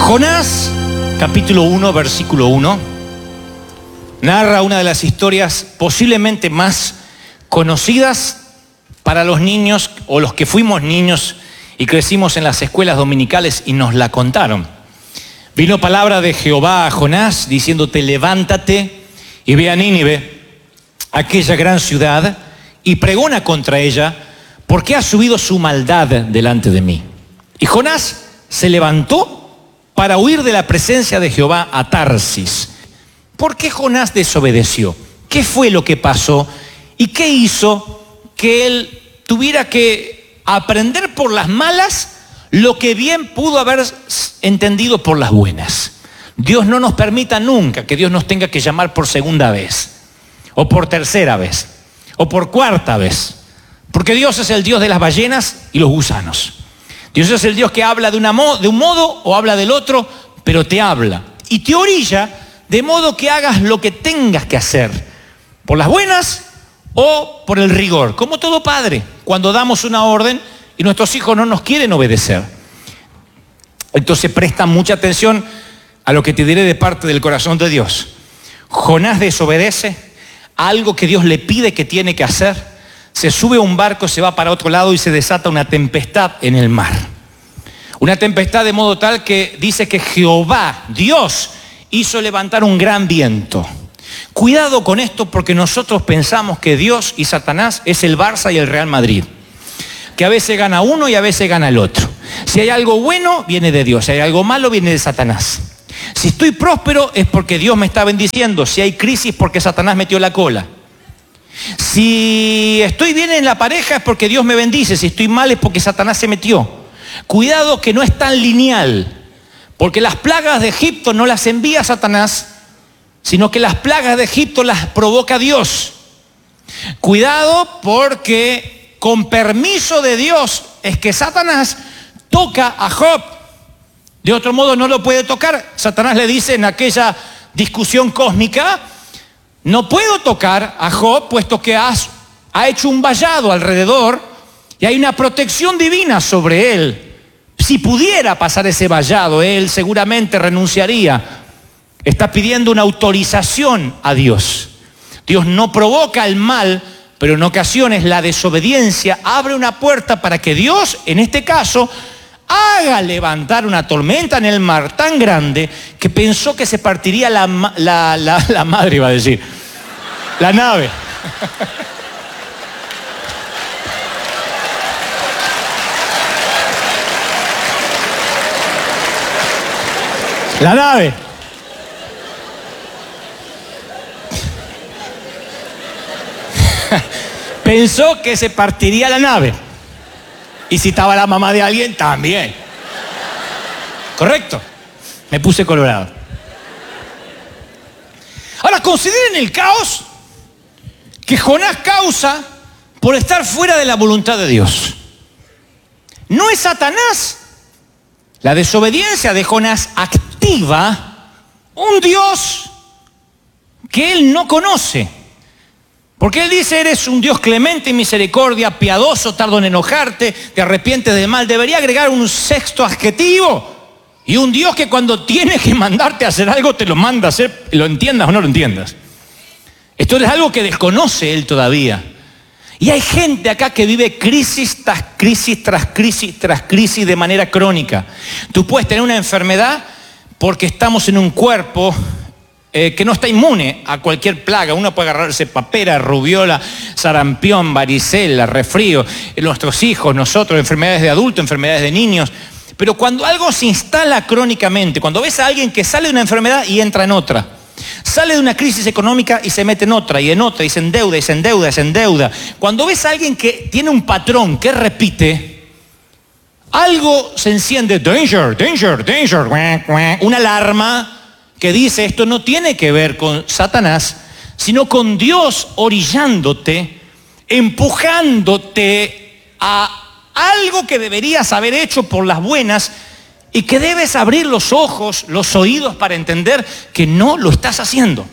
Jonás, capítulo 1, versículo 1, narra una de las historias posiblemente más conocidas para los niños o los que fuimos niños y crecimos en las escuelas dominicales y nos la contaron. Vino palabra de Jehová a Jonás diciéndote: levántate y ve a Nínive, aquella gran ciudad, y pregona contra ella, porque ha subido su maldad delante de mí. Y Jonás se levantó para huir de la presencia de Jehová a Tarsis. ¿Por qué Jonás desobedeció? ¿Qué fue lo que pasó? ¿Y qué hizo que él tuviera que aprender por las malas lo que bien pudo haber entendido por las buenas? Dios no nos permita nunca que Dios nos tenga que llamar por segunda vez, o por tercera vez, o por cuarta vez. Porque Dios es el Dios de las ballenas y los gusanos. Dios es el Dios que habla de un modo o habla del otro, pero te habla y te orilla de modo que hagas lo que tengas que hacer, por las buenas o por el rigor. Como todo padre, cuando damos una orden y nuestros hijos no nos quieren obedecer. Entonces presta mucha atención a lo que te diré de parte del corazón de Dios. Jonás desobedece a algo que Dios le pide que tiene que hacer. Se sube a un barco, se va para otro lado y se desata una tempestad en el mar. Una tempestad de modo tal que dice que Jehová, Dios, hizo levantar un gran viento. Cuidado con esto, porque nosotros pensamos que Dios y Satanás es el Barça y el Real Madrid. Que a veces gana uno y a veces gana el otro. Si hay algo bueno, viene de Dios. Si hay algo malo, viene de Satanás. Si estoy próspero es porque Dios me está bendiciendo. Si hay crisis, porque Satanás metió la cola. Si estoy bien en la pareja es porque Dios me bendice. Si estoy mal es porque Satanás se metió. Cuidado que no es tan lineal, porque las plagas de Egipto no las envía Satanás, sino que las plagas de Egipto las provoca Dios. Cuidado, porque con permiso de Dios es que Satanás toca a Job. De otro modo no lo puede tocar. Satanás le dice en aquella discusión cósmica: no puedo tocar a Job puesto que ha hecho un vallado alrededor y hay una protección divina sobre él. Si pudiera pasar ese vallado, él seguramente renunciaría. Está pidiendo una autorización a Dios. Dios no provoca el mal, pero en ocasiones la desobediencia abre una puerta para que Dios, en este caso, haga levantar una tormenta en el mar tan grande que pensó que se partiría la madre, iba a decir, la nave. La nave. Pensó que se partiría la nave. Y si estaba la mamá de alguien, también. ¿Correcto? Me puse colorado. Ahora, consideren el caos que Jonás causa por estar fuera de la voluntad de Dios. No es Satanás. La desobediencia de Jonás activa un Dios que él no conoce. Porque él dice: eres un Dios clemente y misericordia, piadoso, tardo en enojarte, te arrepientes del mal. Debería agregar un sexto adjetivo. Y un Dios que cuando tiene que mandarte a hacer algo, te lo manda a hacer, lo entiendas o no lo entiendas. Esto es algo que desconoce él todavía. Y hay gente acá que vive crisis tras crisis, tras crisis, tras crisis de manera crónica. Tú puedes tener una enfermedad porque estamos en un cuerpo que no está inmune a cualquier plaga. Uno puede agarrarse papera, rubiola, sarampión, varicela, resfrío. Nuestros hijos, nosotros, enfermedades de adultos, enfermedades de niños. Pero cuando algo se instala crónicamente, cuando ves a alguien que sale de una enfermedad y entra en otra, sale de una crisis económica y se mete en otra, y se endeuda, y se endeuda, y se endeuda. Cuando ves a alguien que tiene un patrón que repite, algo se enciende: danger, danger, danger, una alarma que dice: esto no tiene que ver con Satanás, sino con Dios orillándote, empujándote a algo que deberías haber hecho por las buenas y que debes abrir los ojos, los oídos para entender que no lo estás haciendo.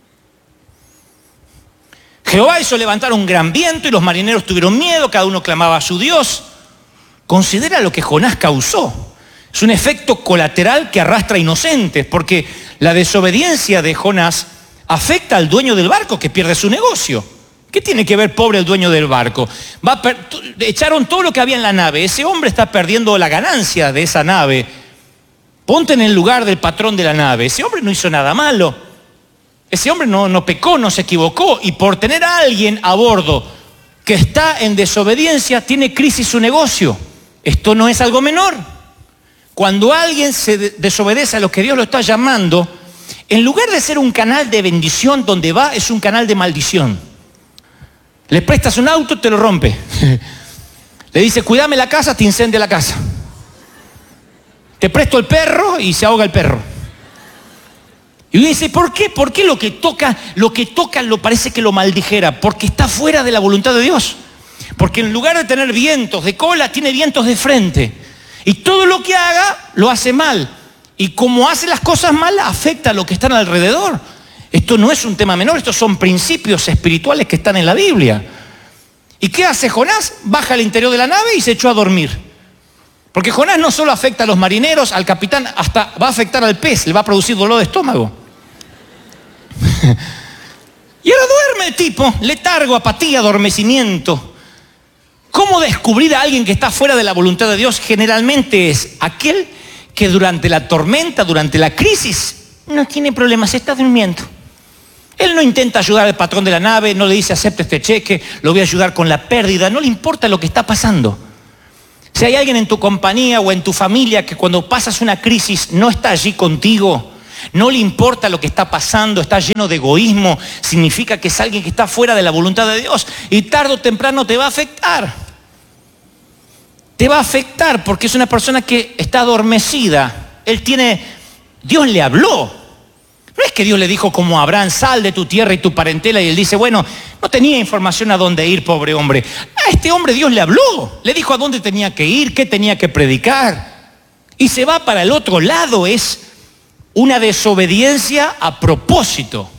Jehová hizo levantar un gran viento y los marineros tuvieron miedo, cada uno clamaba a su Dios. Considera lo que Jonás causó. Es un efecto colateral que arrastra inocentes, porque la desobediencia de Jonás afecta al dueño del barco que pierde su negocio. ¿Qué tiene que ver, pobre, el dueño del barco? Echaron todo lo que había en la nave. Ese hombre está perdiendo la ganancia de esa nave. Ponte en el lugar del patrón de la nave. Ese hombre no hizo nada malo. Ese hombre no pecó, no se equivocó. Y por tener a alguien a bordo que está en desobediencia, tiene crisis su negocio. Esto no es algo menor. Cuando alguien se desobedece a lo que Dios lo está llamando, en lugar de ser un canal de bendición, donde va es un canal de maldición. Le prestas un auto, te lo rompe. Le dice, cuídame la casa, te incendia la casa. Te presto el perro y se ahoga el perro. Y uno dice, ¿por qué? ¿Por qué lo que toca lo parece que lo maldijera? Porque está fuera de la voluntad de Dios. Porque en lugar de tener vientos de cola, tiene vientos de frente. Y todo lo que haga, lo hace mal. Y como hace las cosas mal, afecta a lo que están alrededor. Esto no es un tema menor, estos son principios espirituales que están en la Biblia. ¿Y qué hace Jonás? Baja al interior de la nave y se echó a dormir. Porque Jonás no solo afecta a los marineros, al capitán, hasta va a afectar al pez, le va a producir dolor de estómago. Y ahora duerme el tipo, letargo, apatía, adormecimiento. ¿Cómo descubrir a alguien que está fuera de la voluntad de Dios? Generalmente es aquel que durante la tormenta, durante la crisis, no tiene problemas, está durmiendo. Él no intenta ayudar al patrón de la nave, no le dice acepte este cheque, lo voy a ayudar con la pérdida, no le importa lo que está pasando. Si hay alguien en tu compañía o en tu familia que cuando pasas una crisis no está allí contigo, no le importa lo que está pasando, está lleno de egoísmo, significa que es alguien que está fuera de la voluntad de Dios y tarde o temprano te va a afectar. Te va a afectar porque es una persona que está adormecida. Dios le habló. No es que Dios le dijo como a Abraham, sal de tu tierra y tu parentela, y él dice, bueno, no tenía información a dónde ir, pobre hombre. A este hombre Dios le habló, le dijo a dónde tenía que ir, qué tenía que predicar. Y se va para el otro lado, es una desobediencia a propósito.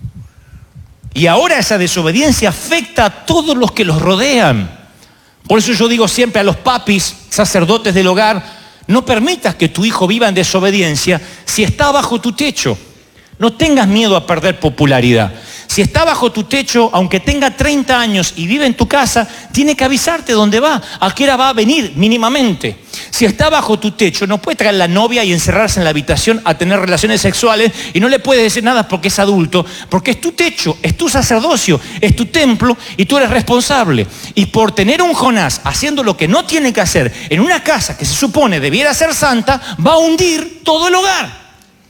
Y ahora esa desobediencia afecta a todos los que los rodean. Por eso yo digo siempre a los papis, sacerdotes del hogar, no permitas que tu hijo viva en desobediencia si está bajo tu techo. No tengas miedo a perder popularidad. Si está bajo tu techo, aunque tenga 30 años y vive en tu casa, tiene que avisarte dónde va, a qué hora va a venir mínimamente. Si está bajo tu techo, no puede traer la novia y encerrarse en la habitación a tener relaciones sexuales y no le puedes decir nada porque es adulto, porque es tu techo, es tu sacerdocio, es tu templo y tú eres responsable. Y por tener un Jonás haciendo lo que no tiene que hacer en una casa que se supone debiera ser santa, va a hundir todo el hogar.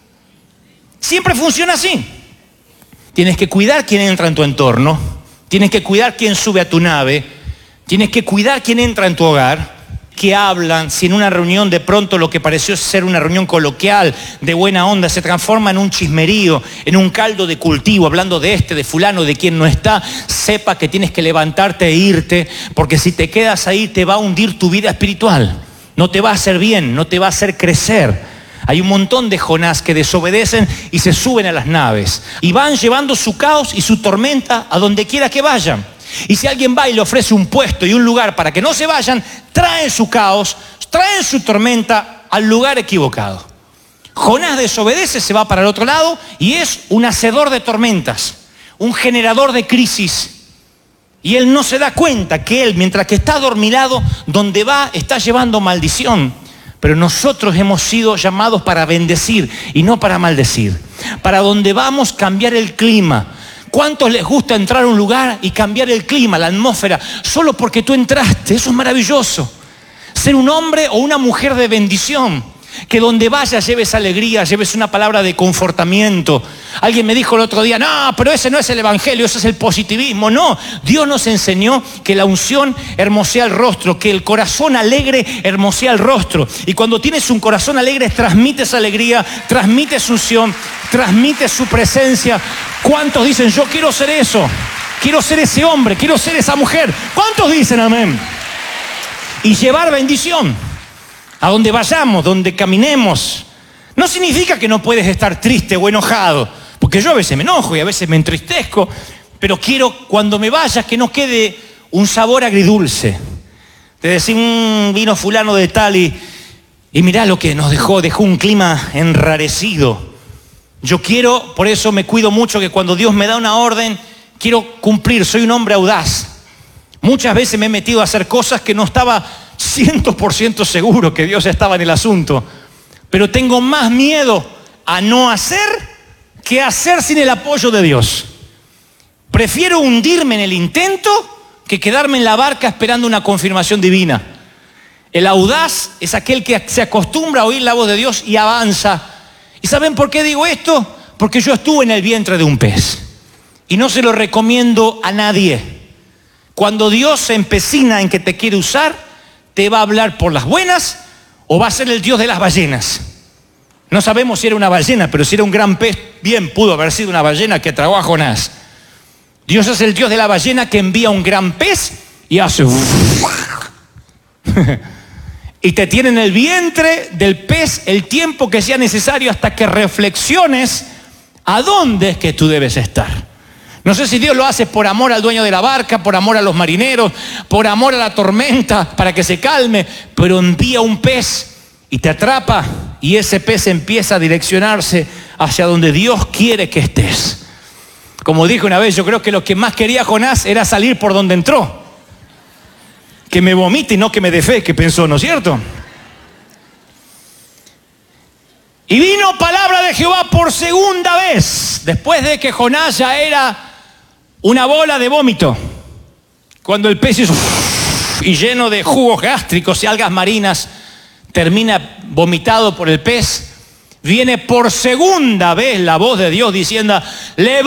Siempre funciona así. Tienes que cuidar quién entra en tu entorno, tienes que cuidar quién sube a tu nave, tienes que cuidar quién entra en tu hogar, qué hablan, si en una reunión de pronto lo que pareció ser una reunión coloquial, de buena onda, se transforma en un chismerío, en un caldo de cultivo, hablando de de fulano, de quien no está, sepa que tienes que levantarte e irte, porque si te quedas ahí te va a hundir tu vida espiritual, no te va a hacer bien, no te va a hacer crecer. Hay un montón de Jonás que desobedecen y se suben a las naves y van llevando su caos y su tormenta a donde quiera que vayan. Y si alguien va y le ofrece un puesto y un lugar para que no se vayan, traen su caos, traen su tormenta al lugar equivocado. Jonás desobedece, se va para el otro lado y es un hacedor de tormentas, un generador de crisis. Y él no se da cuenta que él, mientras que está adormilado, donde va está llevando maldición. Pero nosotros hemos sido llamados para bendecir y no para maldecir. Para donde vamos, cambiar el clima. ¿Cuántos les gusta entrar a un lugar y cambiar el clima, la atmósfera, solo porque tú entraste? Eso es maravilloso. Ser un hombre o una mujer de bendición. Que donde vayas lleves alegría, lleves una palabra de confortamiento. Alguien me dijo el otro día, no, pero ese no es el evangelio, ese es el positivismo. No, Dios nos enseñó que la unción hermosea el rostro, que el corazón alegre hermosea el rostro. Y cuando tienes un corazón alegre, transmites alegría, transmites unción, transmites su presencia. ¿Cuántos dicen, yo quiero ser eso? Quiero ser ese hombre, quiero ser esa mujer. ¿Cuántos dicen amén? Y llevar bendición. A donde vayamos, donde caminemos. No significa que no puedes estar triste o enojado, porque yo a veces me enojo y a veces me entristezco, pero quiero cuando me vaya que no quede un sabor agridulce. De decir, vino fulano de tal y Y mirá lo que nos dejó un clima enrarecido. Yo quiero, por eso me cuido mucho que cuando Dios me da una orden, quiero cumplir, soy un hombre audaz. Muchas veces me he metido a hacer cosas que no estaba 100% seguro que Dios estaba en el asunto. Pero tengo más miedo a no hacer que hacer sin el apoyo de Dios. Prefiero hundirme en el intento que quedarme en la barca esperando una confirmación divina. El audaz es aquel que se acostumbra a oír la voz de Dios y avanza. ¿Y saben por qué digo esto? Porque yo estuve en el vientre de un pez. Y no se lo recomiendo a nadie. Cuando Dios se empecina en que te quiere usar, te va a hablar por las buenas o va a ser el Dios de las ballenas. No sabemos si era una ballena, pero si era un gran pez, bien pudo haber sido una ballena que tragó a Jonás. Dios es el Dios de la ballena que envía un gran pez y hace... y te tiene en el vientre del pez el tiempo que sea necesario hasta que reflexiones a dónde es que tú debes estar. No sé si Dios lo hace por amor al dueño de la barca, por amor a los marineros, por amor a la tormenta, para que se calme, pero envía un pez y te atrapa y ese pez empieza a direccionarse hacia donde Dios quiere que estés. Como dije una vez, yo creo que lo que más quería Jonás era salir por donde entró. Que me vomite y no que me dé fe, que pensó, ¿no es cierto? Y vino palabra de Jehová por segunda vez, después de que Jonás ya era una bola de vómito. Cuando el pez hizo y lleno de jugos gástricos y algas marinas, termina vomitado por el pez, viene por segunda vez la voz de Dios diciendo,